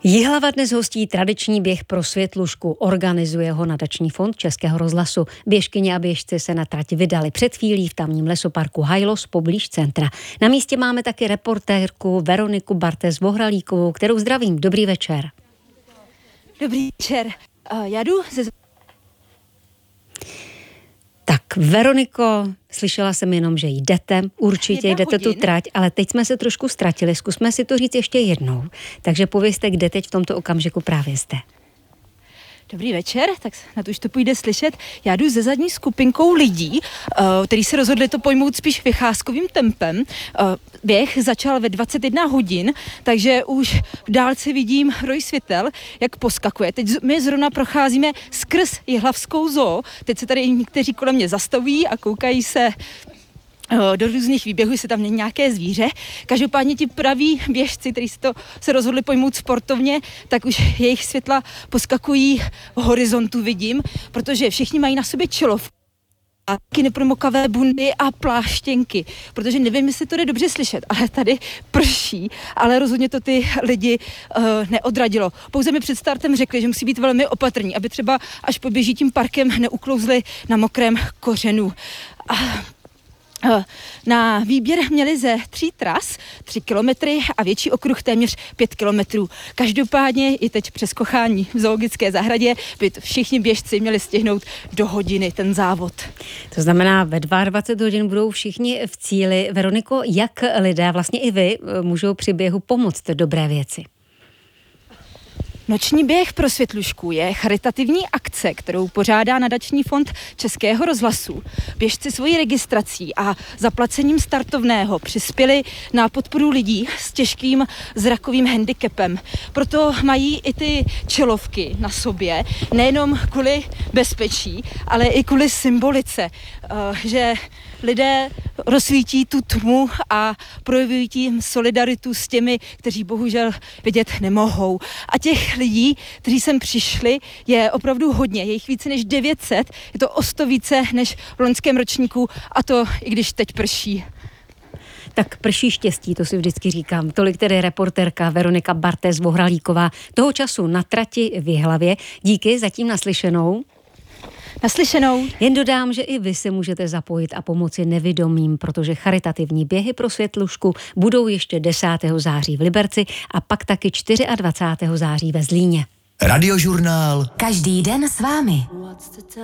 Jihlava dnes hostí tradiční běh pro Světlušku. Organizuje ho Nadační fond Českého rozhlasu. Běžkyně a běžci se na trať vydali před chvílí v tamním lesoparku Hajlos poblíž centra. Na místě máme taky reportérku Veroniku Bartéz-Vohralíkovou, kterou zdravím. Dobrý večer. Dobrý večer. Já jdu ze... Tak, Veroniko, slyšela jsem jenom, že jdete, určitě jdete tu trať, ale teď jsme se trošku ztratili, zkusme si to říct ještě jednou. Takže povězte, kde teď v tomto okamžiku právě jste. Dobrý večer, tak na to už to půjde slyšet. Já jdu ze zadní skupinkou lidí, kteří se rozhodli to pojmout spíš vycházkovým tempem. Běh začal ve 21 hodin, takže už v dálce vidím roj světel, jak poskakuje. Teď my zrovna procházíme skrz Jihlavskou zoo. Teď se tady někteří kolem mě zastavují a koukají se do různých výběhů, jestli tam není nějaké zvíře. Každopádně ti praví běžci, kteří se rozhodli pojmout sportovně, tak už jejich světla poskakují v horizontu, vidím, protože všichni mají na sobě čelovku a taky nepromokavé bundy a pláštěnky, protože nevím, jestli to jde dobře slyšet, ale tady prší, ale rozhodně to ty lidi neodradilo. Pouze mi před startem řekli, že musí být velmi opatrní, aby třeba až poběží tím parkem neuklouzli na mokrém kořenu. Na výběr měli ze 3 tras 3 kilometry a větší okruh téměř 5 kilometrů. Každopádně i teď přes kochání v zoologické zahradě by všichni běžci měli stihnout do hodiny ten závod. To znamená, ve 22 hodin budou všichni v cíli. Veroniko, jak lidé, vlastně i vy, můžou při běhu pomoct dobré věci? Noční běh pro Světlušku je charitativní akce, kterou pořádá Nadační fond Českého rozhlasu. Běžci svojí registrací a zaplacením startovného přispěli na podporu lidí s těžkým zrakovým handicapem. Proto mají i ty čelovky na sobě, nejenom kvůli bezpečí, ale i kvůli symbolice, že lidé rozsvítí tu tmu a projevují tím solidaritu s těmi, kteří bohužel vidět nemohou. A těch lidí, kteří sem přišli, je opravdu hodně. Je jich více než 900, je to o 100 více než v loňském ročníku, a to i když teď prší. Tak prší štěstí, to si vždycky říkám. Tolik tedy reportérka Veronika Bartéz-Vohralíková. Toho času na trati v Jihlavě. Díky, zatím naslyšenou. Naslyšenou. Jen dodám, že i vy se můžete zapojit a pomoci nevidomým, protože charitativní běhy pro Světlušku budou ještě 10. září v Liberci a pak taky 24. září ve Zlíně. Radiožurnál. Každý den s vámi.